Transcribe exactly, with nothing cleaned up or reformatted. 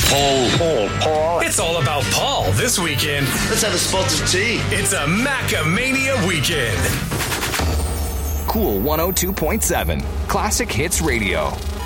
Paul. Paul. Paul. It's all about Paul this weekend. Let's have a spot of tea. It's a Macamania weekend. Cool one oh two point seven. Classic Hits Radio.